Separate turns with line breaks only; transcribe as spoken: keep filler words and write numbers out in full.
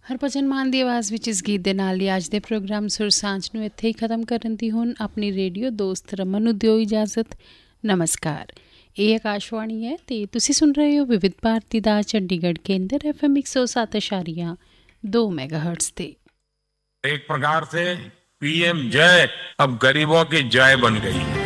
ਹਰਭਜਨ ਮਾਨ ਦੀ ਆਵਾਜ਼ ਵਿੱਚ ਇਸ ਗੀਤ ਦੇ ਨਾਲ ਹੀ ਅੱਜ ਦੇ ਪ੍ਰੋਗਰਾਮ ਸੁਰ ਸਾਂਝ ਨੂੰ ਇੱਥੇ ਹੀ ਖ਼ਤਮ ਕਰਨ ਦੀ ਹੁਣ ਆਪਣੀ ਰੇਡੀਓ ਦੋਸਤ ਰਮਨ ਨੂੰ ਦਿਓ ਇਜਾਜ਼ਤ। ਨਮਸਕਾਰ। ਇਹ ਆਕਾਸ਼ਵਾਣੀ ਹੈ ਅਤੇ ਤੁਸੀਂ ਸੁਣ ਰਹੇ ਹੋ ਵਿਵਿਧ ਭਾਰਤੀ ਦਾ ਚੰਡੀਗੜ੍ਹ ਕੇਂਦਰ ਐਫ ਐਮ ਇੱਕ ਸੌ ਸੱਤ ਅਸ਼ਾਰੀਆ ਦੋ ਮੈਗਾ हर्ट्ज ਤੇ।
एक प्रकार से पीएम जय अब गरीबों की जय बन गई है।